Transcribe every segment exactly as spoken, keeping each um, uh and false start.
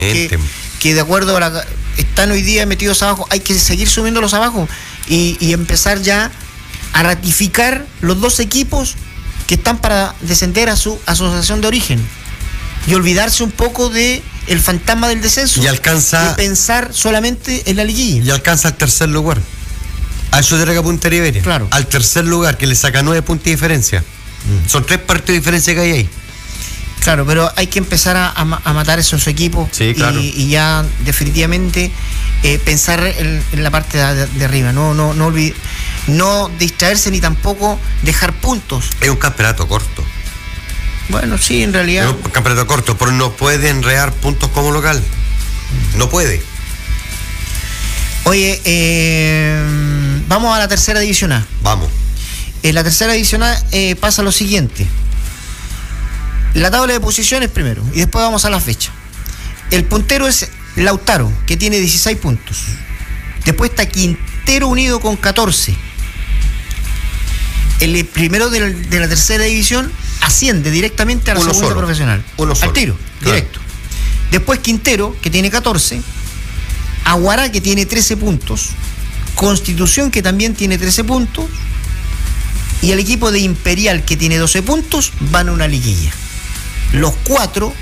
que, que de acuerdo a la, están hoy día metidos abajo, hay que seguir subiéndolos abajo y, y empezar ya a ratificar los dos equipos que están para descender a su asociación de origen y olvidarse un poco de el fantasma del descenso y alcanza y pensar solamente en la liguilla. Y alcanza al tercer lugar. A eso de Rega Punta Iberia. Claro. Al tercer lugar, que le saca nueve puntos de diferencia. Mm. Son tres partidos de diferencia que hay ahí. Claro, pero hay que empezar a, a matar esos equipos. Sí, claro. y, y ya definitivamente eh, pensar en, en la parte de, de arriba, no, no, no olvidar, no distraerse ni tampoco dejar puntos. Es un campeonato corto. Bueno, sí, en realidad. Es un campeonato corto, pero no puede enredar puntos como local. No puede. Oye, eh, vamos a la tercera división A. Vamos. En la tercera división A eh, pasa lo siguiente. La tabla de posiciones primero y después vamos a la fecha. El puntero es Lautaro, que tiene dieciséis puntos. Después está Quintero Unido con catorce. El primero de la, de la tercera división asciende directamente a la Uno segunda solo. profesional. Uno solo. Al tiro, claro. directo. Después Quintero, que tiene catorce. Aguará, que tiene trece puntos. Constitución, que también tiene trece puntos. Y el equipo de Imperial, que tiene doce puntos, van a una liguilla. Los cuatro,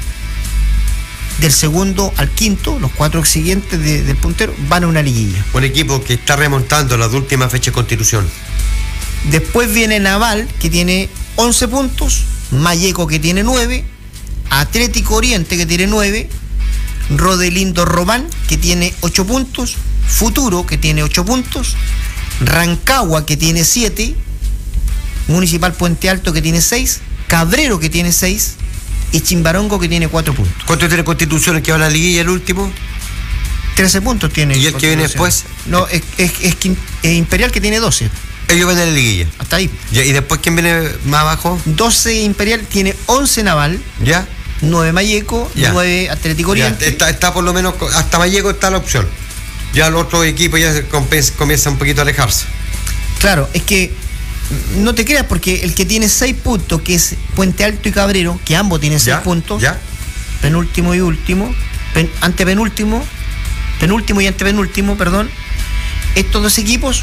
del segundo al quinto, los cuatro siguientes de, del puntero, van a una liguilla. Un equipo que está remontando las últimas fechas de Constitución. Después viene Naval, que tiene once puntos, Malleco, que tiene nueve, Atlético Oriente, que tiene nueve, Rodelindo Román, que tiene ocho puntos, Futuro, que tiene ocho puntos, Rancagua, que tiene siete, Municipal Puente Alto, que tiene seis, Cabrero, que tiene seis, y Chimbarongo, que tiene cuatro puntos. ¿Cuánto tiene Constitución el que va a la liguilla el último? trece puntos tiene. ¿Y el que viene después? No, es, es, es, es Imperial, que tiene doce. Ellos van a la liguilla. Hasta ahí. Ya, ¿y después quién viene más abajo? doce Imperial, tiene once Naval. ¿Ya? nueve Malleco, Ya. nueve Atlético Oriente. Ya, está, está por lo menos, hasta Malleco está la opción. Ya el otro equipo ya se compensa, comienza un poquito a alejarse. Claro, es que no te creas, porque el que tiene seis puntos, que es Puente Alto y Cabrero, que ambos tienen seis ¿Ya? puntos, ¿Ya? penúltimo y último, pen, antepenúltimo, penúltimo y antepenúltimo, perdón, estos dos equipos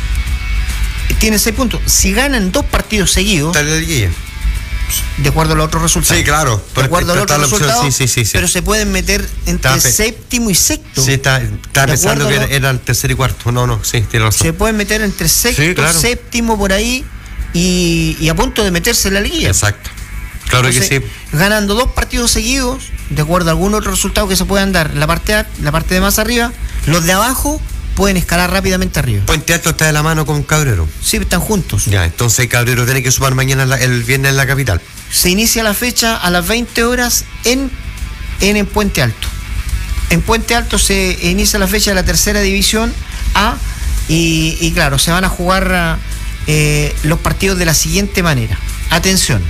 tienen seis puntos. Si ganan dos partidos seguidos, Está en la liguilla. de acuerdo a los otros resultados. Sí, claro. De pero- acuerdo a los pero otros está la opción, resultados, sí, sí, sí, sí. pero se pueden meter entre Está pe- séptimo y sexto. Sí, está, estaba De pensando que acuerdo a era, lo- era el tercer y cuarto. No, no, sí, tiene razón. Se pueden meter entre sexto, Sí, claro. séptimo, por ahí, y, y a punto de meterse en la liguilla. Exacto. Claro. Entonces, que sí. ganando dos partidos seguidos, de acuerdo a algún otro resultado que se puedan dar, la parte A, la parte de más arriba, los de abajo pueden escalar rápidamente arriba. Puente Alto está de la mano con Cabrero. Sí, están juntos. Ya, entonces Cabrero tiene que sumar mañana en la- el viernes en la capital. Se inicia la fecha a las veinte horas en, en, en Puente Alto. En Puente Alto se inicia la fecha de la tercera división A y, y claro, se van a jugar eh, los partidos de la siguiente manera. Atención.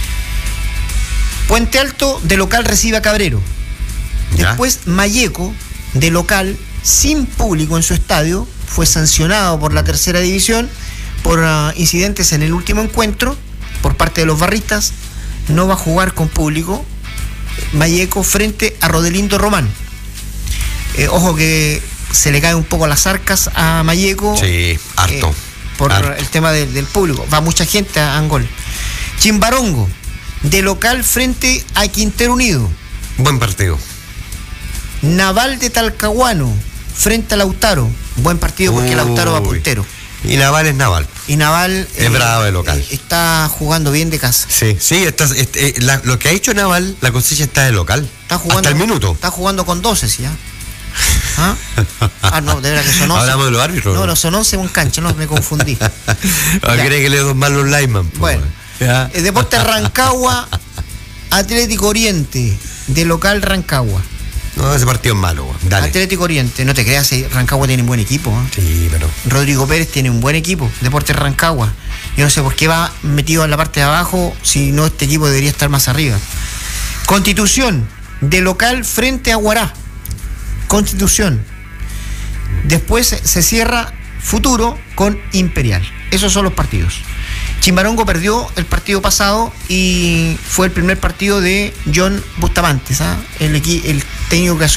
Puente Alto de local recibe a Cabrero. Ya. Después Malleco de local sin público en su estadio fue sancionado por la tercera división por uh, incidentes en el último encuentro por parte de los barristas. No va a jugar con público Malleco frente a Rodelindo Román. Eh, ojo que se le cae un poco las arcas a Malleco. Sí, harto. eh, por harto. el tema de, del público. Va mucha gente a Angol. Chimbarongo de local frente a Quintero Unido. Buen partido. Naval de Talcahuano frente a Lautaro. Buen partido porque Uy. Lautaro va puntero. Y Naval es Naval. Y Naval Es bravo de local. eh, está jugando bien de casa. Sí, sí, está, este, eh, la- lo que ha hecho Naval, la cosecha está de local. Está jugando, Hasta el minuto. Está jugando con doce, ¿sí? ¿Ya? ¿Ah? Ah, no, de verdad que son once. Hablamos de los árbitros. No, no, son once en un cancha, no, me confundí. Ah, Ya. cree que le dos mal los lineman. pues, Bueno, ya. el Deporte Rancagua, Atlético Oriente, de local Rancagua. No, ese partido es malo, güey. Dale. Atlético Oriente, no te creas, eh, Rancagua tiene un buen equipo. ¿eh? Sí, pero. Rodrigo Pérez tiene un buen equipo, Deportes Rancagua. Yo no sé por qué va metido en la parte de abajo, si no este equipo debería estar más arriba. Constitución, de local frente a Guará. Constitución. Después se cierra Futuro con Imperial. Esos son los partidos. Chimbarongo perdió el partido pasado y fue el primer partido de John Bustamantes, ¿ah? el, equi- el técnico que asumió